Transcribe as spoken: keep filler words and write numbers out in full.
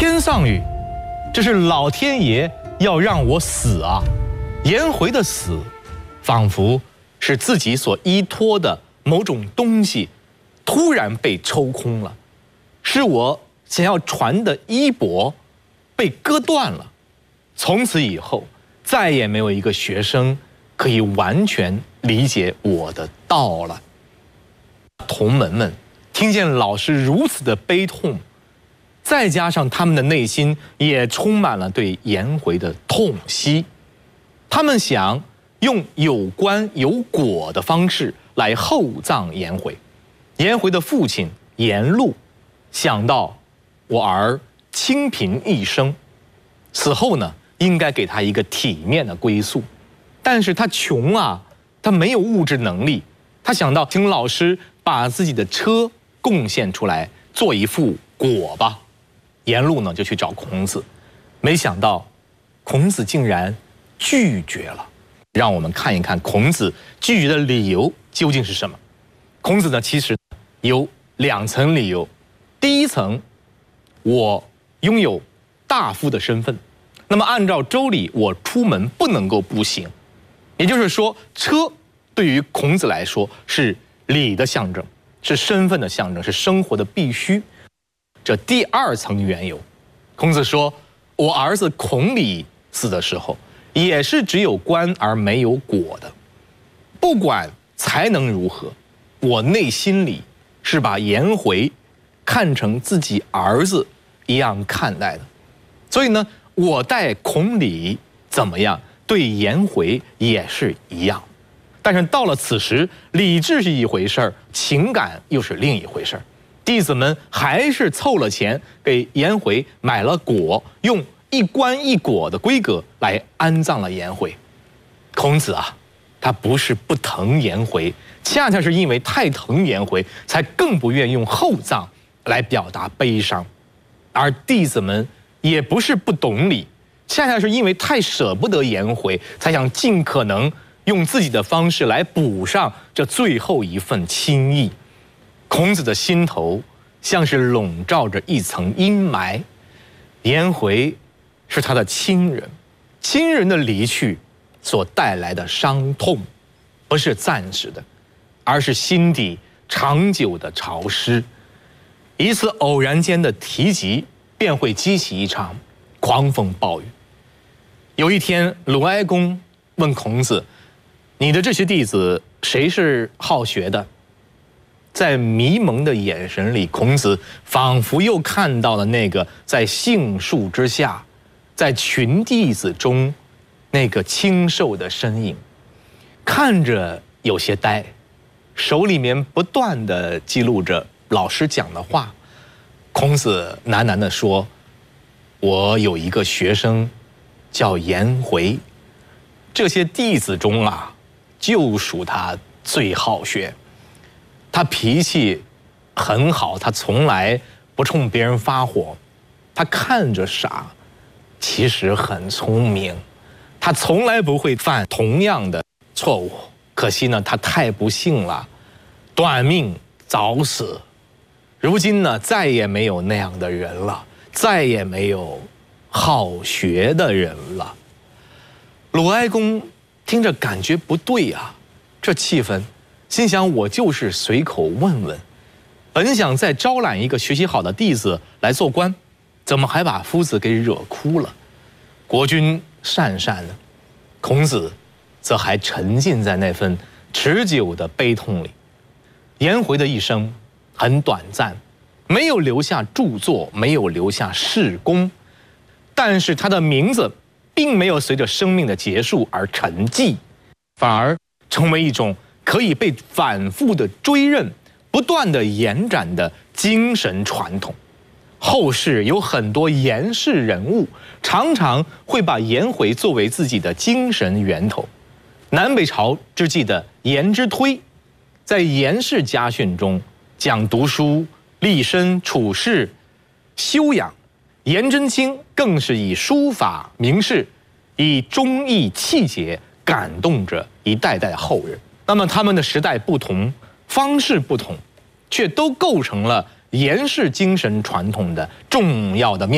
天上雨，这是老天爷要让我死啊！颜回的死，仿佛是自己所依托的某种东西突然被抽空了，是我想要传的衣钵被割断了。从此以后，再也没有一个学生可以完全理解我的道了。同门们听见老师如此的悲痛，再加上他们的内心也充满了对颜回的痛惜，他们想用有关有果的方式来厚葬颜回。颜回的父亲颜路想到我儿清贫一生，死后呢应该给他一个体面的归宿，但是他穷啊，他没有物质能力，他想到请老师把自己的车贡献出来做一副果吧。颜路呢就去找孔子，没想到孔子竟然拒绝了。让我们看一看孔子拒绝的理由究竟是什么。孔子呢其实有两层理由。第一层，我拥有大夫的身份，那么按照周礼，我出门不能够步行，也就是说，车对于孔子来说是礼的象征，是身份的象征，是生活的必须。这第二层缘由，孔子说，我儿子孔鲤死的时候，也是只有官而没有果的。不管才能如何，我内心里是把颜回看成自己儿子一样看待的。所以呢，我待孔鲤怎么样，对颜回也是一样。但是到了此时，理智是一回事儿，情感又是另一回事儿。弟子们还是凑了钱给颜回买了果，用一棺一果的规格来安葬了颜回。孔子啊，他不是不疼颜回，恰恰是因为太疼颜回，才更不愿用厚葬来表达悲伤。而弟子们也不是不懂礼，恰恰是因为太舍不得颜回，才想尽可能用自己的方式来补上这最后一份亲意。孔子的心头像是笼罩着一层阴霾，颜回是他的亲人，亲人的离去所带来的伤痛，不是暂时的，而是心底长久的潮湿。一次偶然间的提及，便会激起一场狂风暴雨。有一天，鲁哀公问孔子：“你的这些弟子谁是好学的？”在迷蒙的眼神里，孔子仿佛又看到了那个在杏树之下，在群弟子中那个清瘦的身影，看着有些呆，手里面不断地记录着老师讲的话。孔子喃喃地说：“我有一个学生叫颜回，这些弟子中啊，就属他最好学。他脾气很好，他从来不冲别人发火，他看着傻，其实很聪明，他从来不会犯同样的错误。可惜呢，他太不幸了，短命早死。如今呢，再也没有那样的人了，再也没有好学的人了。”鲁哀公听着感觉不对啊，这气氛，心想我就是随口问问，本想再招揽一个学习好的弟子来做官，怎么还把夫子给惹哭了？国君讪讪的，孔子则还沉浸在那份持久的悲痛里。颜回的一生很短暂，没有留下著作，没有留下事功，但是他的名字并没有随着生命的结束而沉寂，反而成为一种可以被反复的追认、不断的延展的精神传统。后世有很多颜氏人物，常常会把颜回作为自己的精神源头。南北朝之际的颜之推，在颜氏家训中讲读书、立身处世、修养。颜真卿更是以书法名士，以忠义气节感动着一代代后人。那么他们的时代不同，方式不同，却都构成了颜氏精神传统的重要的面。